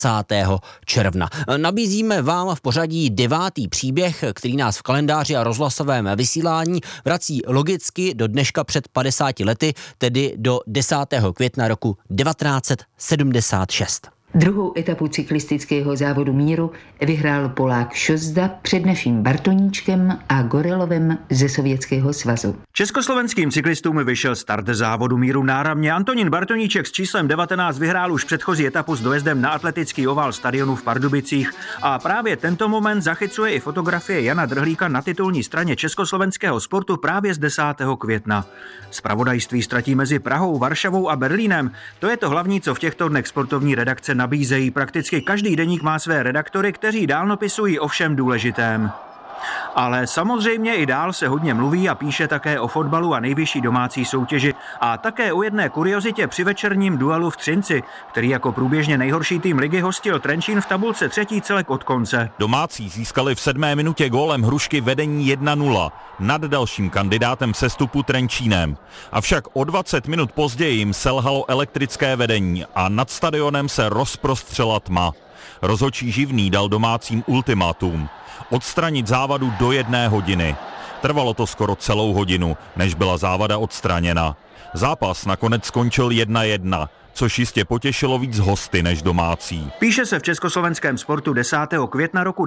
června. Nabízíme vám v pořadí 9. příběh, který nás v kalendáři a rozhlasovém vysílání vrací logicky do dneška před 50 lety, tedy do 10. května roku 1976. Druhou etapu cyklistického závodu míru vyhrál Polák Šozda před naším Bartoníčkem a Gorelovem ze Sovětského svazu. Československým cyklistům vyšel start závodu míru náramně. Antonín Bartoníček s číslem 19 vyhrál už předchozí etapu s dojezdem na atletický ovál stadionu v Pardubicích a právě tento moment zachycuje i fotografie Jana Drhlíka na titulní straně československého sportu právě z 10. května. Zpravodajství ztratí mezi Prahou, Varšavou a Berlínem. To je to hlavní, co v těchto dnech sportovní redakce nabízejí. Prakticky každý deník má své redaktory, kteří dál napisují o všem důležitém. Ale samozřejmě i dál se hodně mluví a píše také o fotbalu a nejvyšší domácí soutěži a také o jedné kuriozitě při večerním duelu v Třinci, který jako průběžně nejhorší tým ligy hostil Trenčín v tabulce třetí celek od konce. Domácí získali v 7. minutě gólem Hrušky vedení 1-0 nad dalším kandidátem sestupu Trenčínem. Avšak o 20 minut později jim selhalo elektrické vedení a nad stadionem se rozprostřela tma. Rozhodčí Živný dal domácím ultimátum. Odstranit závadu do 1 hodiny. Trvalo to skoro celou hodinu, než byla závada odstraněna. Zápas nakonec skončil 1-1, což jistě potěšilo víc hosty než domácí. Píše se v československém sportu 10. května roku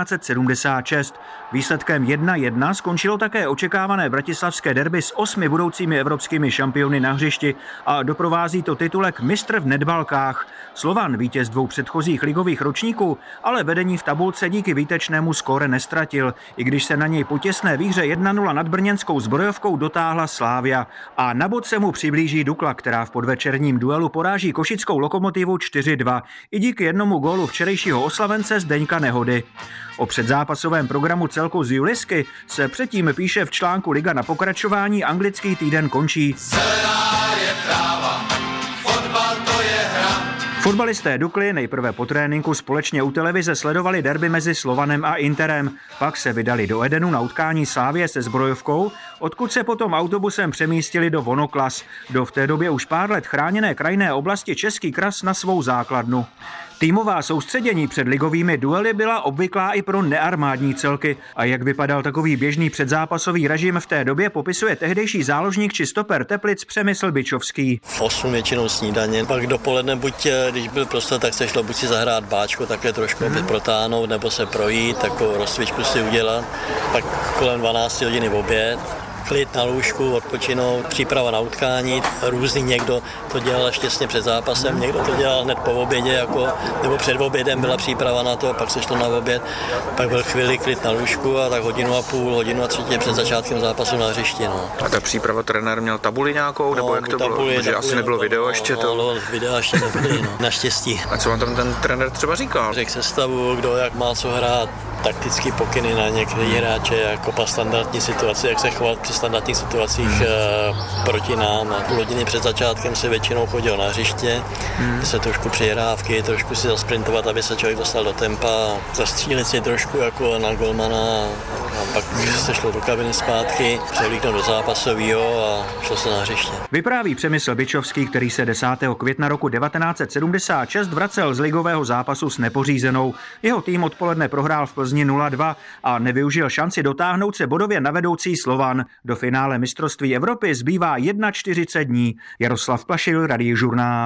1976. Výsledkem 1-1 skončilo také očekávané bratislavské derby s 8 budoucími evropskými šampiony na hřišti a doprovází to titulek mistr v nedbalkách. Slovan, vítěz 2 předchozích ligových ročníků, ale vedení v tabulce díky výtečnému skóre nestratil, i když se na něj po těsné výhře 1-0 nad brněnskou Zbrojovkou dotáhla Slavia. A na bod se mu přiblíží Dukla, která v podvečerním duelu poráží košickou Lokomotivu 4-2 i díky jednomu gólu včerejšího oslavence Zdeňka Nehody. O předzápasovém programu celku z Julisky se předtím píše v článku Liga na pokračování, anglický týden končí. Zelená je tráva, fotbal to je hra. Fotbalisté Dukly nejprve po tréninku společně u televize sledovali derby mezi Slovanem a Interem. Pak se vydali do Edenu na utkání Slavie se Zbrojovkou, odkud se potom autobusem přemístili do Vonoklas, do v té době už pár let chráněné krajinné oblasti Český Kras na svou základnu. Týmová soustředění před ligovými duely byla obvyklá i pro nearmádní celky a jak vypadal takový běžný předzápasový režim v té době, popisuje tehdejší záložník či stoper Teplic Přemysl Bičovský. V 8 většinou snídaně, pak dopoledne buď, když byl prostor, tak se šlo buď si zahrát báčko, takhle trošku protáhnout, nebo se projít, takovou rozcvičku si udělat, pak kolem 12 hodiny oběd. Klid na lůžku, odpočinout, příprava na utkání, různý někdo to dělal až těsně před zápasem, někdo to dělal hned po obědě, nebo před obědem byla příprava na to, pak se šlo na oběd, pak byl chvíli klid na lůžku a tak 1,5 hodinu a třetí před začátkem zápasu na hřišti. No. A ta příprava trenér měl tabuli nějakou, nebo jak to bylo? Protože asi nebylo video ještě to? No, video ještě nebyly, no. Naštěstí. A co vám tam ten trenér třeba říkal? Řekl sestavu, kdo jak má co hrát, taktický pokyny na některé hráče, jako standardní situace, jak se chovat při standardních situacích proti nám. A půl hodiny před začátkem se většinou chodil na hřiště, se trošku přihrávky, trošku si zasprintovat, aby se člověk dostal do tempa, zastřílit si trošku jako na golmana a pak se šlo do kabiny zpátky, převlíknout do zápasového a šlo se na hřiště. Vypráví Přemysl Bičovský, který se 10. května roku 1976 vracel z ligového zápasu s Nepořízenou. Jeho tým odpoledne prohrál v Plzni 0-2 a nevyužil šanci dotáhnout se bodově na vedoucí Slovan. Do finále mistrovství Evropy zbývá 41 dní. Jaroslav Plašil, Radiožurnál.